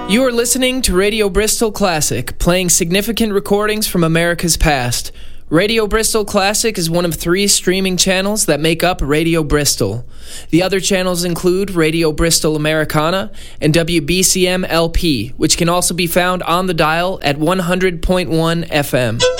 You are listening to Radio Bristol Classic, playing significant recordings from America's past. Radio Bristol Classic is one of 3 streaming channels that make up Radio Bristol. The other channels include Radio Bristol Americana and WBCM LP, which can also be found on the dial at 100.1 FM.